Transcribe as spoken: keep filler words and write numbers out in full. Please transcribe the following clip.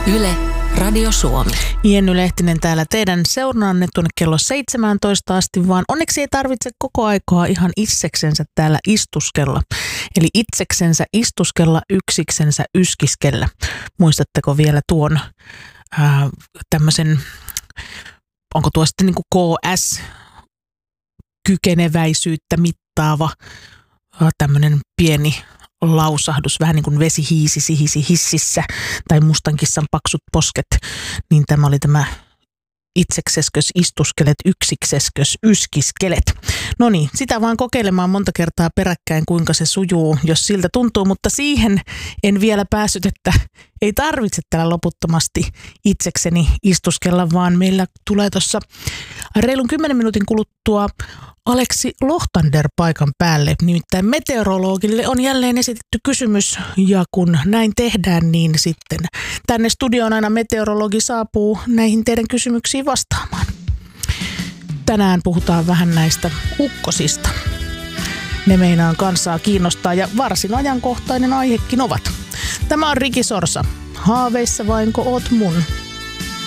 Yle, Radio Suomi. Jenny Lehtinen täällä teidän seurannanne tuonne kello seitsemäntoista asti, vaan onneksi ei tarvitse koko aikaa ihan itseksensä täällä istuskella. Eli itseksensä istuskella, yksiksensä yskiskellä. Muistatteko vielä tuon ää, tämmöisen, onko tuo sitten niin kuin K S-kykeneväisyyttä mittaava ää, tämmöinen pieni lausahdus, vähän niin kuin vesi hiisisi hisi hississä tai mustan kissan paksut posket, niin tämä oli tämä itsekseskös istuskelet, yksikseskös yskiskelet. No niin, sitä vaan kokeilemaan monta kertaa peräkkäin, kuinka se sujuu, jos siltä tuntuu, mutta siihen en vielä päässyt, että ei tarvitse täällä loputtomasti itsekseni istuskella, vaan meillä tulee tuossa reilun kymmenen minuutin kuluttua Aleksi Lohtander paikan päälle. Nimittäin meteorologille on jälleen esitetty kysymys, ja kun näin tehdään, niin sitten tänne studioon aina meteorologi saapuu näihin teidän kysymyksiin vastaamaan. Tänään puhutaan vähän näistä ukkosista. Ne meinaan kansaa kiinnostaa ja varsin ajankohtainen aihekin ovat. Tämä on Riki Sorsa. Haaveissa vainko oot mun?